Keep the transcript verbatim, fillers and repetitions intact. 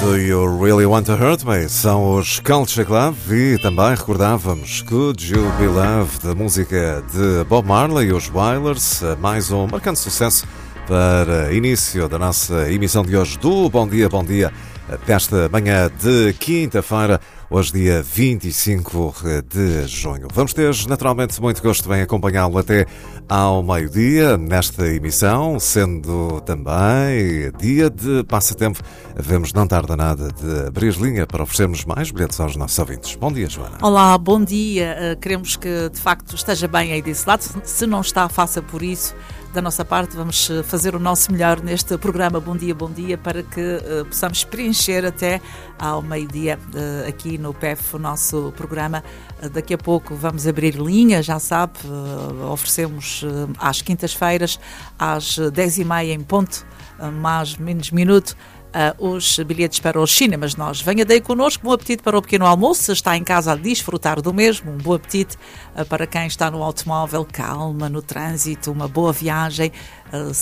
Do You Really Want to Hurt Me? São os Culture Club e também recordávamos Could You Be Loved, a música de Bob Marley e os Wailers, mais um marcante sucesso para início da nossa emissão de hoje do Bom Dia, Bom Dia, desta manhã de quinta-feira, hoje dia vinte e cinco de junho. Vamos ter naturalmente muito gosto em acompanhá-lo até ao meio-dia nesta emissão, sendo também dia de passatempo. Devemos não tarda nada de abrir linha para oferecermos mais bilhetes aos nossos ouvintes. Bom dia, Joana. Olá, bom dia. Queremos que de facto esteja bem aí desse lado. Se não está, faça por isso. Da nossa parte, vamos fazer o nosso melhor neste programa Bom Dia, Bom Dia, para que uh, possamos preencher até ao meio-dia uh, aqui no P E F o nosso programa. Uh, daqui a pouco vamos abrir linha, já sabe, uh, oferecemos uh, às quintas-feiras, às dez e meia em ponto, uh, mais menos minuto, Uh, os bilhetes para os cinemas. Nós venha daí connosco, bom apetite para o pequeno almoço, se está em casa a desfrutar do mesmo, um bom apetite uh, para quem está no automóvel, calma no trânsito, uma boa viagem, uh,